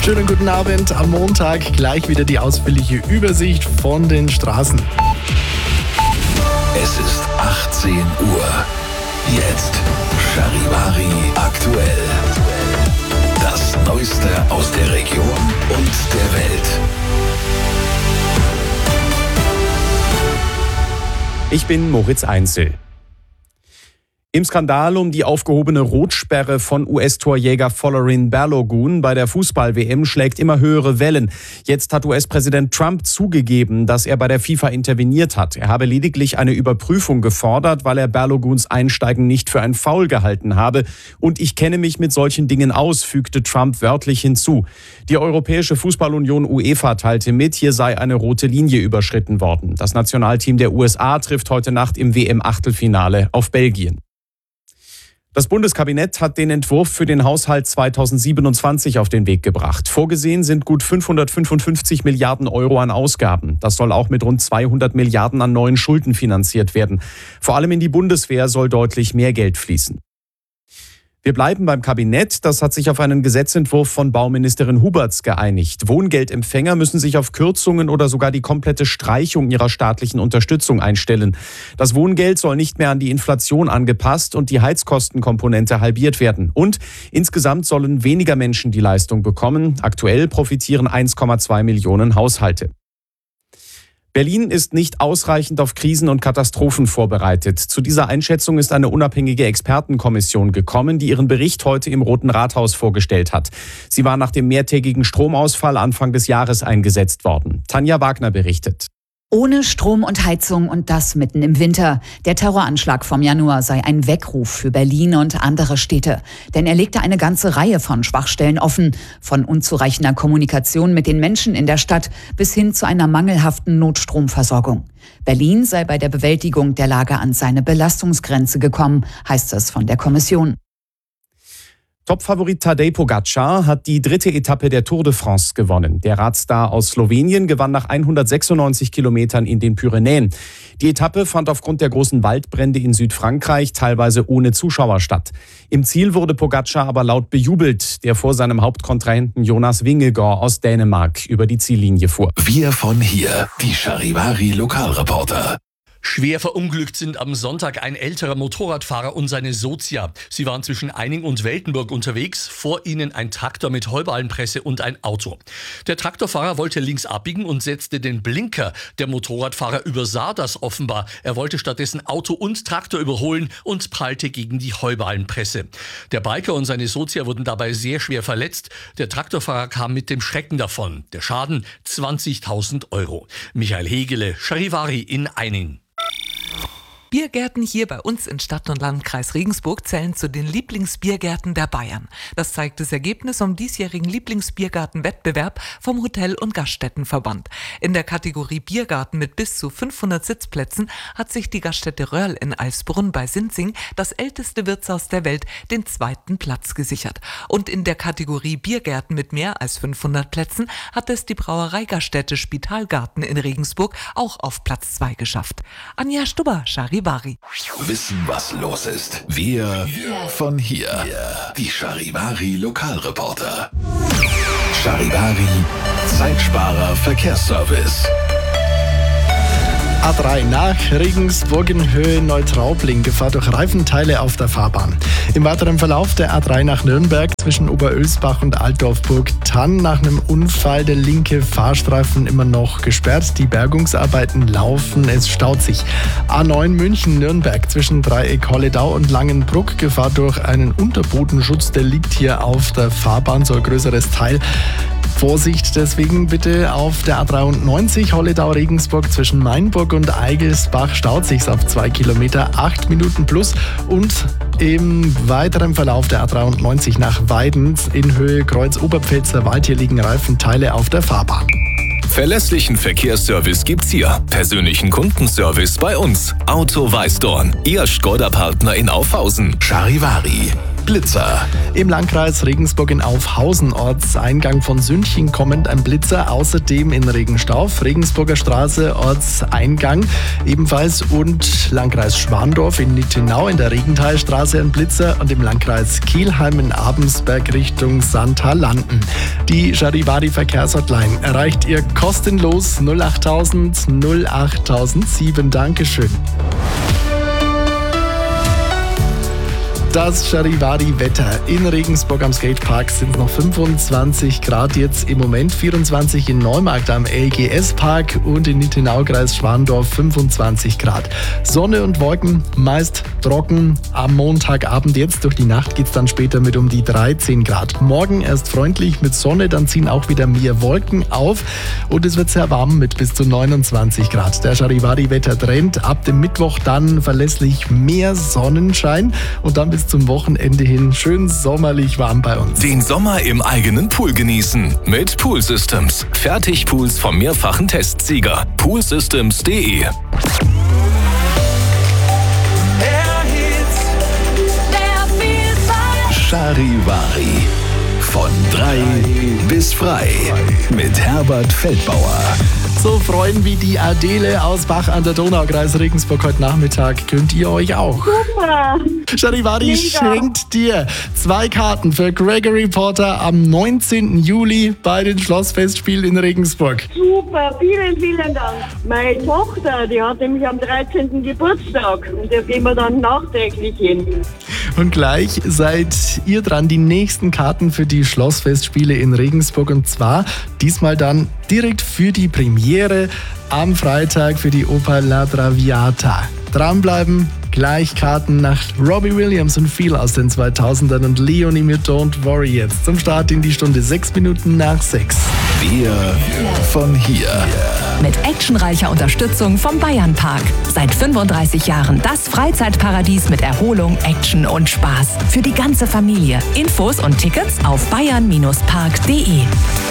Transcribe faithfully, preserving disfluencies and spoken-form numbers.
Schönen guten Abend. Am Montag gleich wieder die ausführliche Übersicht von den Straßen. Es ist achtzehn Uhr. Jetzt Charivari aktuell. Das Neueste aus der Region und der Welt. Ich bin Moritz Einzel. Im Skandal um die aufgehobene Rotsperre von U S-Torjäger Folarin Balogun bei der Fußball-W M schlägt immer höhere Wellen. Jetzt hat U S-Präsident Trump zugegeben, dass er bei der FIFA interveniert hat. Er habe lediglich eine Überprüfung gefordert, weil er Baloguns Einsteigen nicht für ein Foul gehalten habe. Und ich kenne mich mit solchen Dingen aus, fügte Trump wörtlich hinzu. Die Europäische Fußballunion UEFA teilte mit, hier sei eine rote Linie überschritten worden. Das Nationalteam der U S A trifft heute Nacht im W M-Achtelfinale auf Belgien. Das Bundeskabinett hat den Entwurf für den Haushalt zweitausendsiebenundzwanzig auf den Weg gebracht. Vorgesehen sind gut fünfhundertfünfundfünfzig Milliarden Euro an Ausgaben. Das soll auch mit rund zweihundert Milliarden an neuen Schulden finanziert werden. Vor allem in die Bundeswehr soll deutlich mehr Geld fließen. Wir bleiben beim Kabinett. Das hat sich auf einen Gesetzentwurf von Bauministerin Huberts geeinigt. Wohngeldempfänger müssen sich auf Kürzungen oder sogar die komplette Streichung ihrer staatlichen Unterstützung einstellen. Das Wohngeld soll nicht mehr an die Inflation angepasst und die Heizkostenkomponente halbiert werden. Und insgesamt sollen weniger Menschen die Leistung bekommen. Aktuell profitieren eins Komma zwei Millionen Haushalte. Berlin ist nicht ausreichend auf Krisen und Katastrophen vorbereitet. Zu dieser Einschätzung ist eine unabhängige Expertenkommission gekommen, die ihren Bericht heute im Roten Rathaus vorgestellt hat. Sie war nach dem mehrtägigen Stromausfall Anfang des Jahres eingesetzt worden. Tanja Wagner berichtet. Ohne Strom und Heizung und das mitten im Winter. Der Terroranschlag vom Januar sei ein Weckruf für Berlin und andere Städte. Denn er legte eine ganze Reihe von Schwachstellen offen. Von unzureichender Kommunikation mit den Menschen in der Stadt bis hin zu einer mangelhaften Notstromversorgung. Berlin sei bei der Bewältigung der Lage an seine Belastungsgrenze gekommen, heißt es von der Kommission. Topfavorit Tadej Pogačar hat die dritte Etappe der Tour de France gewonnen. Der Radstar aus Slowenien gewann nach hundertsechsundneunzig Kilometern in den Pyrenäen. Die Etappe fand aufgrund der großen Waldbrände in Südfrankreich teilweise ohne Zuschauer statt. Im Ziel wurde Pogačar aber laut bejubelt, der vor seinem Hauptkontrahenten Jonas Vingegaard aus Dänemark über die Ziellinie fuhr. Wir von hier, die Charivari Lokalreporter. Schwer verunglückt sind am Sonntag ein älterer Motorradfahrer und seine Sozia. Sie waren zwischen Eining und Weltenburg unterwegs, vor ihnen ein Traktor mit Heuballenpresse und ein Auto. Der Traktorfahrer wollte links abbiegen und setzte den Blinker. Der Motorradfahrer übersah das offenbar. Er wollte stattdessen Auto und Traktor überholen und prallte gegen die Heuballenpresse. Der Biker und seine Sozia wurden dabei sehr schwer verletzt. Der Traktorfahrer kam mit dem Schrecken davon. Der Schaden zwanzigtausend Euro. Michael Hegele, Charivari in Eining. Biergärten hier bei uns in Stadt- und Landkreis Regensburg zählen zu den Lieblingsbiergärten der Bayern. Das zeigt das Ergebnis vom diesjährigen Lieblingsbiergartenwettbewerb vom Hotel- und Gaststättenverband. In der Kategorie Biergarten mit bis zu fünfhundert Sitzplätzen hat sich die Gaststätte Röhrl in Eisbrunn bei Sinzing, das älteste Wirtshaus der Welt, den zweiten Platz gesichert. Und in der Kategorie Biergärten mit mehr als fünfhundert Plätzen hat es die Brauereigaststätte Spitalgarten in Regensburg auch auf Platz zwei geschafft. Anja Stubber, Charivari. Wissen, was los ist. Wir von hier. Die Charivari Lokalreporter. Charivari Zeitsparer Verkehrsservice. A drei nach Regensburg in Höhe Neutraubling, Gefahr durch Reifenteile auf der Fahrbahn. Im weiteren Verlauf der A drei nach Nürnberg zwischen Oberölsbach und Altdorf-Burg-Tann nach einem Unfall der linke Fahrstreifen immer noch gesperrt. Die Bergungsarbeiten laufen, es staut sich. A neun München-Nürnberg zwischen Dreieck Holledau und Langenbruck, Gefahr durch einen Unterbodenschutz, der liegt hier auf der Fahrbahn, so ein größeres Teil. Vorsicht deswegen bitte auf der A dreiundneunzig Holledau-Regensburg zwischen Mainburg und Eigelsbach staut sich's auf zwei Kilometer, acht Minuten plus. Und im weiteren Verlauf der A dreiundneunzig nach Weidens in Höhe Kreuz-Oberpfälzer Wald, hier liegen Reifenteile auf der Fahrbahn. Verlässlichen Verkehrsservice gibt's hier. Persönlichen Kundenservice bei uns. Auto Weißdorn, Ihr Skoda-Partner in Aufhausen. Charivari. Blitzer. Im Landkreis Regensburg in Aufhausen, Ortseingang von Sündchen, kommend ein Blitzer. Außerdem in Regenstauf, Regensburger Straße, Ortseingang ebenfalls. Und Landkreis Schwandorf in Nittenau in der Regenthalstraße ein Blitzer. Und im Landkreis Kelheim in Abensberg Richtung Santalanden. Die Charivari-Verkehrshotline erreicht ihr kostenlos null achttausend null achttausendsieben. Dankeschön. Das Charivari-Wetter. In Regensburg am Skatepark sind noch fünfundzwanzig Grad jetzt im Moment, vierundzwanzig in Neumarkt am L G S-Park und in Nittenau-Kreis Schwandorf fünfundzwanzig Grad. Sonne und Wolken, meist trocken. Am Montagabend jetzt, durch die Nacht geht es dann später mit um die dreizehn Grad. Morgen erst freundlich mit Sonne, dann ziehen auch wieder mehr Wolken auf und es wird sehr warm mit bis zu neunundzwanzig Grad. Der Charivari-Wetter-Trend ab dem Mittwoch dann verlässlich mehr Sonnenschein und dann bis zum Wochenende hin schön sommerlich warm bei uns. Den Sommer im eigenen Pool genießen mit Pool Systems. Fertigpools vom mehrfachen Testsieger. pool systems punkt de. Charivari. Von drei bis frei. Mit Herbert Feldbauer. So freuen wie die Adele aus Bach an der Donau, Kreis Regensburg heute Nachmittag. Könnt ihr euch auch? Super! Charivari schenkt dir zwei Karten für Gregory Porter am neunzehnten Juli bei den Schlossfestspielen in Regensburg. Super, vielen, vielen Dank. Meine Tochter, die hat nämlich am dreizehnten Geburtstag und da gehen wir dann nachträglich hin. Und gleich seid ihr dran, die nächsten Karten für die Schlossfestspiele in Regensburg, und zwar diesmal dann direkt für die Premiere am Freitag für die Oper La Traviata. Dranbleiben, gleich Karten nach Robbie Williams und Feel aus den zweitausendern und Leonie mit Don't Worry jetzt. Zum Start in die Stunde sechs Minuten nach sechs. Wir von hier. Mit actionreicher Unterstützung vom Bayernpark. Seit fünfunddreißig Jahren das Freizeitparadies mit Erholung, Action und Spaß. Für die ganze Familie. Infos und Tickets auf bayern Bindestrich park punkt de.